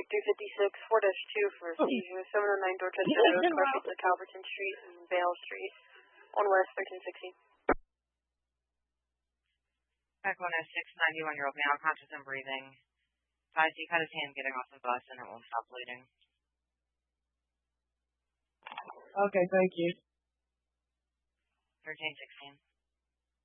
356, 4-2 for seizure, 709 Dorchester Road, partial to Calverton Street and Vale Street, on West 1316. Back 106, 91-year-old male, conscious and breathing. He cut his hand getting off the bus and it won't stop bleeding. Okay, thank you. 1316.